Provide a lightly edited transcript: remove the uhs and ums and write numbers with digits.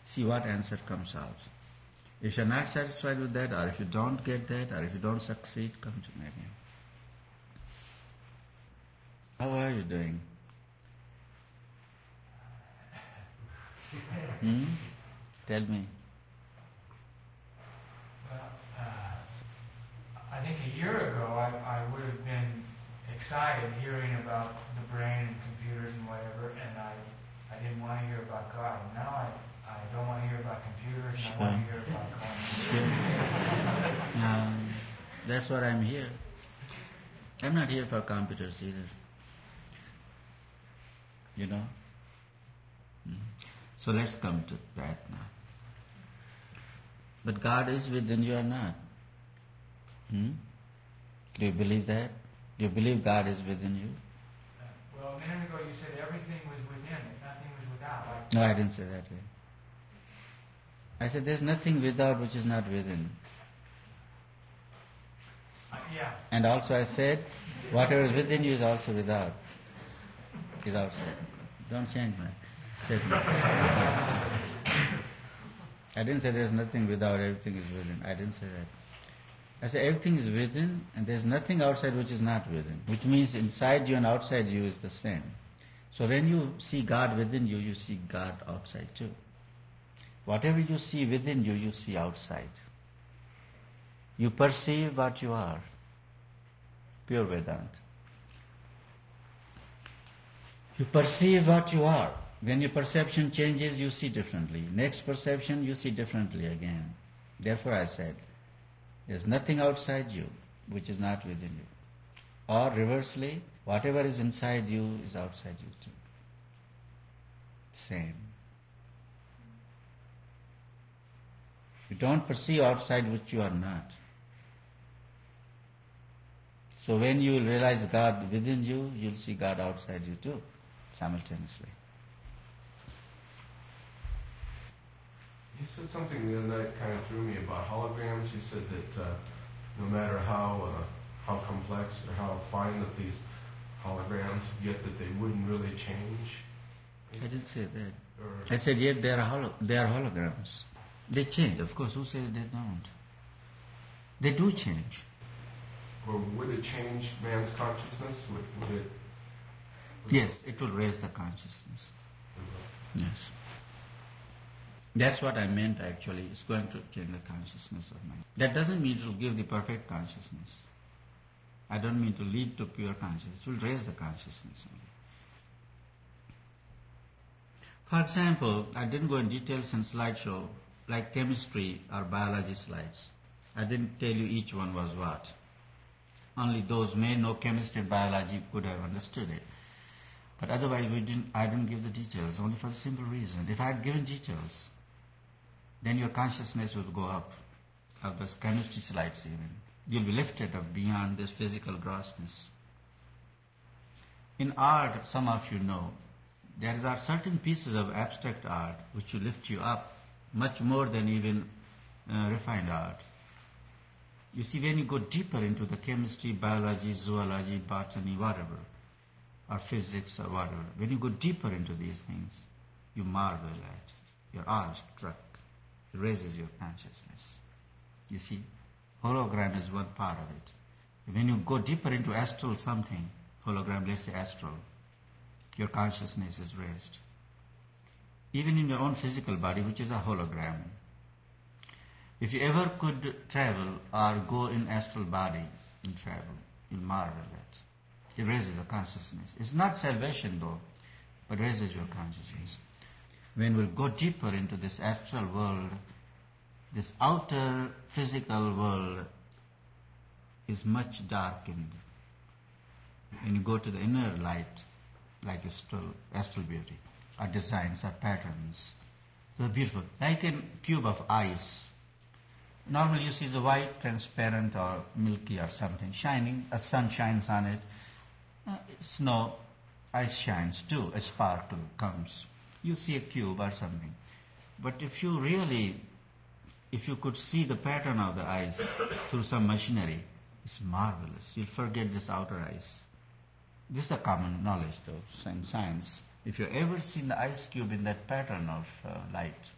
See what answer comes out. If you're not satisfied with that, or if you don't get that, or if you don't succeed, come to me again. How are you doing? Tell me. Well, I think a year ago I would have been excited hearing about the brain and computers and whatever, and I didn't want to hear about God. And now I don't want to hear about computers, and I want to hear about God. That's what I'm here. I'm not here for computers either. You know? So let's come to that now. But God is within you or not? Do you believe that? Do you believe God is within you? Well, a minute ago you said everything was within, and nothing was without. No, I didn't say that way. I said there's nothing without which is not within. Yeah. And also I said, whatever is within you is also without. Is outside. Don't change my statement. I didn't say there's nothing without, everything is within. I didn't say that. I said everything is within and there's nothing outside which is not within. Which means inside you and outside you is the same. So when you see God within you, you see God outside too. Whatever you see within you, you see outside. You perceive what you are. Pure Vedanta. You perceive what you are. When your perception changes, you see differently. Next perception, you see differently again. Therefore I said, there's nothing outside you which is not within you. Or reversely, whatever is inside you is outside you too. Same. You don't perceive outside which you are not. So when you will realize God within you, you'll see God outside you too, simultaneously. You said something the other night kind of threw me about holograms. You said that no matter how complex or how fine that these holograms, yet that they wouldn't really change. I didn't say that. I said yet they are holograms. They change, of course. Who says they don't? They do change. Or would it change man's consciousness? Would it? Yes, it will raise the consciousness. Yes. That's what I meant actually. It's going to change the consciousness of man. That doesn't mean it will give the perfect consciousness. I don't mean to lead to pure consciousness. It will raise the consciousness only. For example, I didn't go in details in slideshow, like chemistry or biology slides. I didn't tell you each one was what. Only those may know chemistry and biology could have understood it. But otherwise I didn't give the details, only for the simple reason. If I had given details, then your consciousness would go up, of those chemistry slides even. You'll be lifted up beyond this physical grossness. In art, some of you know, there are certain pieces of abstract art which will lift you up much more than even refined art. You see, when you go deeper into the chemistry, biology, zoology, botany, whatever, or physics or whatever, when you go deeper into these things, you marvel at, you're awe-struck. It raises your consciousness. You see, hologram is one part of it. When you go deeper into astral something, hologram, let's say astral, your consciousness is raised. Even in your own physical body, which is a hologram. If you ever could travel or go in astral body and travel, you'll marvel at. It raises your consciousness. It's not salvation though, but raises your consciousness. When we'll go deeper into this astral world, this outer physical world is much darkened. When you go to the inner light, like astral beauty, or designs, or patterns, they're beautiful. Like a cube of ice. Normally you see the white, transparent or milky or something, shining, a sun shines on it. Snow, ice shines too, a sparkle comes. You see a cube or something. But if you could see the pattern of the ice through some machinery, it's marvelous. You'll forget this outer ice. This is a common knowledge though, in science. If you've ever seen the ice cube in that pattern of light,